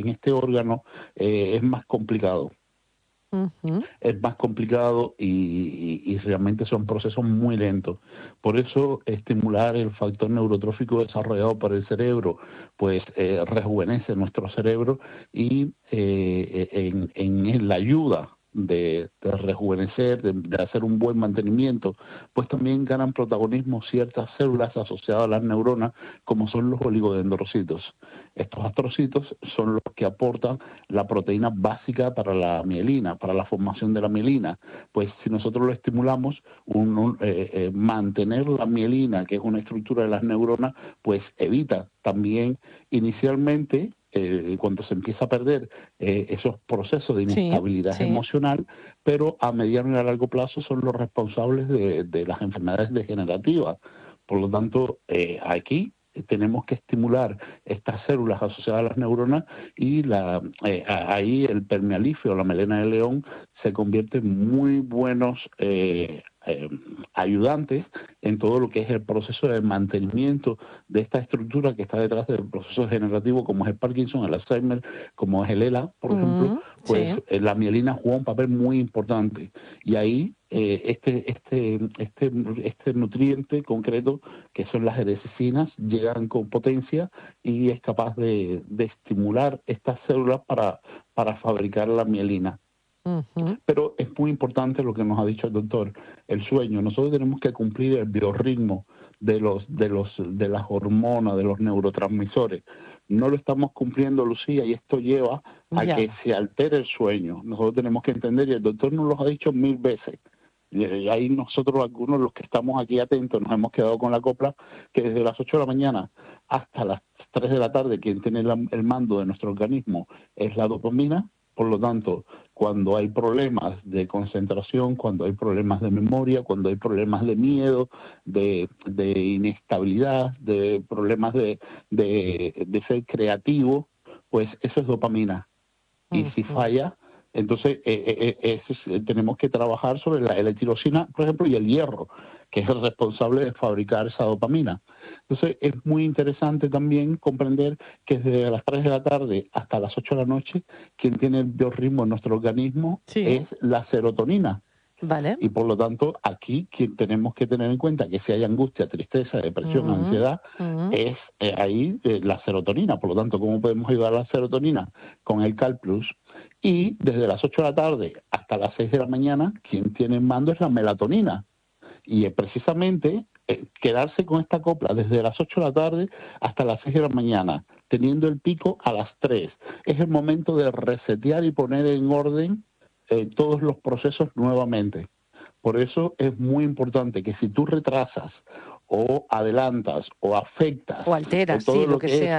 en este órgano es más complicado. Es más complicado y realmente son procesos muy lentos. Por eso estimular el factor neurotrófico desarrollado por el cerebro, pues rejuvenece nuestro cerebro y en la ayuda de rejuvenecer, de hacer un buen mantenimiento, pues también ganan protagonismo ciertas células asociadas a las neuronas, como son los oligodendrocitos. Estos astrocitos son los que aportan la proteína básica para la mielina, para la formación de la mielina. Pues si nosotros lo estimulamos, mantener la mielina, que es una estructura de las neuronas, pues evita también inicialmente, cuando se empieza a perder esos procesos de inestabilidad emocional, pero a mediano y a largo plazo son los responsables de las enfermedades degenerativas. Por lo tanto, aquí tenemos que estimular estas células asociadas a las neuronas y ahí el permealífero, la melena de león, se convierte en muy buenos ayudantes en todo lo que es el proceso de mantenimiento de esta estructura que está detrás del proceso degenerativo, como es el Parkinson, el Alzheimer, como es el ELA, por ejemplo. Pues la mielina juega un papel muy importante y ahí este nutriente concreto, que son las erecinas, llegan con potencia y es capaz de estimular estas células para fabricar la mielina. Pero es muy importante lo que nos ha dicho el doctor, el sueño. Nosotros tenemos que cumplir el biorritmo de las hormonas, de los neurotransmisores. No lo estamos cumpliendo, Lucía, y esto lleva a que se altere el sueño. Nosotros tenemos que entender, y el doctor nos lo ha dicho 1000 veces, y ahí nosotros, algunos los que estamos aquí atentos, nos hemos quedado con la copla, que desde las 8 de la mañana hasta las 3 de la tarde, quien tiene el mando de nuestro organismo es la dopamina. Por lo tanto, cuando hay problemas de concentración, cuando hay problemas de memoria, cuando hay problemas de miedo, de inestabilidad, de problemas de ser creativo, pues eso es dopamina. Y si falla, entonces tenemos que trabajar sobre la L-tirosina, por ejemplo, y el hierro, que es el responsable de fabricar esa dopamina. Entonces es muy interesante también comprender que desde las 3 de la tarde hasta las 8 de la noche, quien tiene el biorritmo en nuestro organismo es la serotonina. Y por lo tanto, aquí quien tenemos que tener en cuenta que si hay angustia, tristeza, depresión, ansiedad, es ahí la serotonina. Por lo tanto, ¿cómo podemos ayudar a la serotonina? Con el CalPlus. Y desde las 8 de la tarde hasta las 6 de la mañana, quien tiene en mando es la melatonina. Y precisamente quedarse con esta copla desde las 8 de la tarde hasta las 6 de la mañana, teniendo el pico a las 3. Es el momento de resetear y poner en orden todos los procesos nuevamente. Por eso es muy importante que si tú retrasas o adelantas o afectas o alteras, todo lo que sea,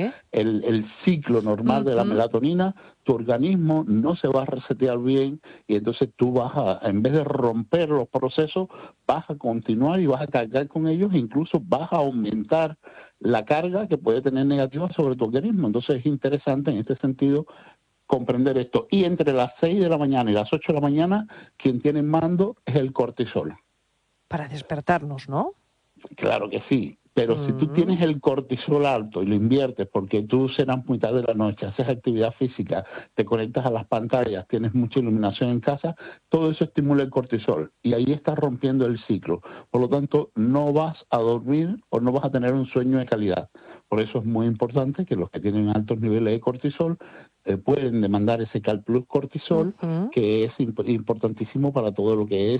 el ciclo normal de la melatonina, tu organismo no se va a resetear bien y entonces tú en vez de romper los procesos, vas a continuar y vas a cargar con ellos, incluso vas a aumentar la carga que puede tener negativa sobre tu organismo. Entonces es interesante en este sentido comprender esto. Y entre las 6 de la mañana y las 8 de la mañana, quien tiene en mando es el cortisol. Para despertarnos, ¿no? Claro que sí, pero si tú tienes el cortisol alto y lo inviertes porque tú cenas muy tarde de la noche, haces actividad física, te conectas a las pantallas, tienes mucha iluminación en casa, todo eso estimula el cortisol y ahí estás rompiendo el ciclo. Por lo tanto, no vas a dormir o no vas a tener un sueño de calidad. Por eso es muy importante que los que tienen altos niveles de cortisol pueden demandar ese CalPlus cortisol, que es importantísimo para todo lo que es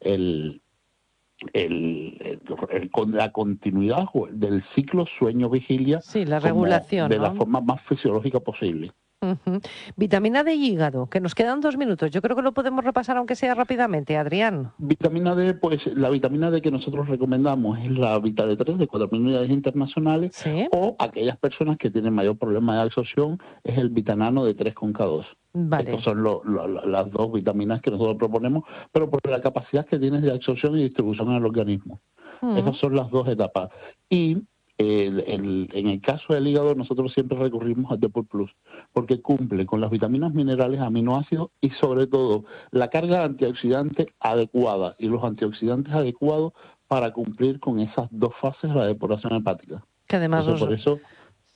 la continuidad del ciclo sueño-vigilia, la regulación, de la forma más fisiológica posible. Vitamina D y hígado, que nos quedan 2 minutos. Yo creo que lo podemos repasar aunque sea rápidamente, Adrián. Vitamina D, pues la vitamina D que nosotros recomendamos es la Vita D3 de 4.000 unidades internacionales, o aquellas personas que tienen mayor problema de absorción es el Vitanano de 3,2. Estas son las dos vitaminas que nosotros proponemos, pero por la capacidad que tienes de absorción y distribución en el organismo. Esas son las dos etapas. Y en el caso del hígado nosotros siempre recurrimos al Depur Plus porque cumple con las vitaminas, minerales, aminoácidos y sobre todo la carga antioxidante adecuada y los antioxidantes adecuados para cumplir con esas dos fases de la depuración hepática. Que además por eso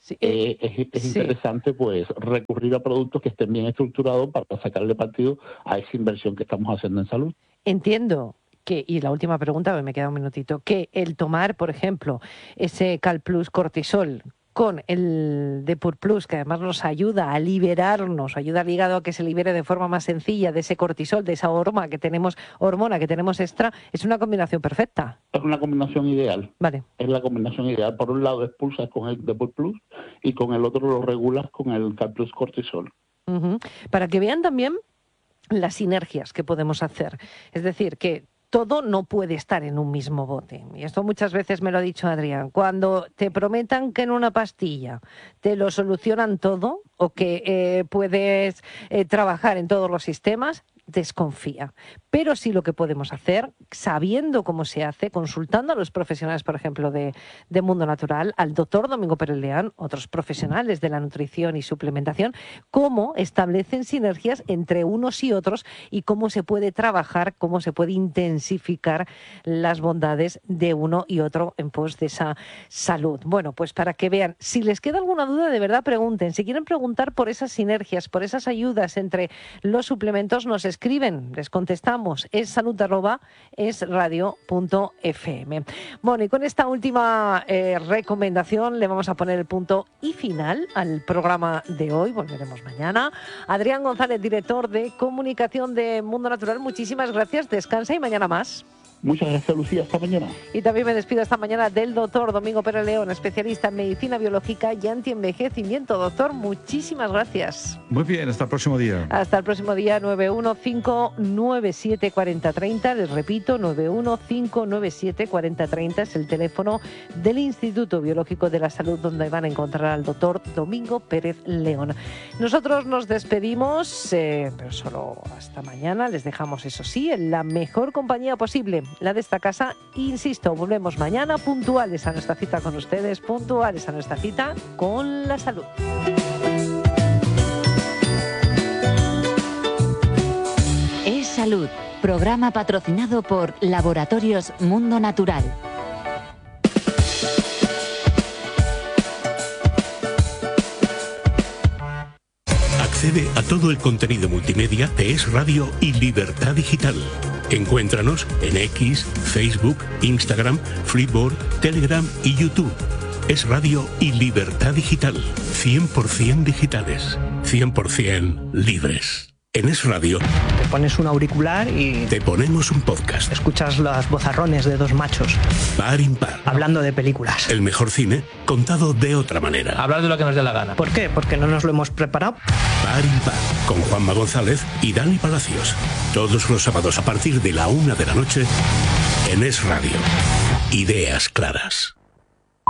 Sí, es interesante pues recurrir a productos que estén bien estructurados para sacarle partido a esa inversión que estamos haciendo en salud. Entiendo que, y la última pregunta, me queda un minutito, que el tomar, por ejemplo, ese Calplus Cortisol con el Depur Plus, que además nos ayuda a liberarnos, ayuda al hígado a que se libere de forma más sencilla de ese cortisol, de esa hormona que tenemos extra, es una combinación perfecta. Es una combinación ideal. Vale. Es la combinación ideal. Por un lado expulsas con el Depur Plus y con el otro lo regulas con el Calplus Cortisol. Para que vean también las sinergias que podemos hacer. Es decir, que todo no puede estar en un mismo bote. Y esto muchas veces me lo ha dicho Adrián. Cuando te prometan que en una pastilla te lo solucionan todo o que puedes trabajar en todos los sistemas, desconfía. Pero sí lo que podemos hacer, sabiendo cómo se hace, consultando a los profesionales, por ejemplo, de Mundo Natural, al doctor Domingo Pérez León, otros profesionales de la nutrición y suplementación, cómo establecen sinergias entre unos y otros y cómo se puede trabajar, cómo se puede intensificar las bondades de uno y otro en pos de esa salud. Bueno, pues para que vean, si les queda alguna duda, de verdad pregunten. Si quieren preguntar por esas sinergias, por esas ayudas entre los suplementos, nos escriben, les contestamos, es salud@esradio.fm. Bueno, y con esta última recomendación le vamos a poner el punto y final al programa de hoy. Volveremos mañana. Adrián González, director de comunicación de Mundo Natural, muchísimas gracias, descansa y mañana más. Muchas gracias, Lucía. Hasta mañana. Y también me despido esta mañana del doctor Domingo Pérez León, especialista en medicina biológica y antienvejecimiento. Doctor, muchísimas gracias. Muy bien, hasta el próximo día. Hasta el próximo día, 915974030. Les repito, 915974030 es el teléfono del Instituto Biológico de la Salud, donde van a encontrar al doctor Domingo Pérez León. Nosotros nos despedimos, pero solo hasta mañana. Les dejamos, eso sí, en la mejor compañía posible, la de esta casa. Insisto, volvemos mañana puntuales a nuestra cita con ustedes, puntuales a nuestra cita con la salud. Es Salud, programa patrocinado por Laboratorios Mundo Natural. Accede a todo el contenido multimedia de Es Radio y Libertad Digital. Encuéntranos en X, Facebook, Instagram, Freeboard, Telegram y YouTube. Es Radio y Libertad Digital. 100% digitales. 100% libres. En Es Radio te pones un auricular y te ponemos un podcast. Escuchas los vozarrones de dos machos Par impar. Hablando de películas. El mejor cine contado de otra manera. Hablar de lo que nos dé la gana. ¿Por qué? Porque no nos lo hemos preparado. Par impar. Con Juanma González y Dani Palacios. Todos los sábados a partir de la 1 de la noche en Es Radio. Ideas claras.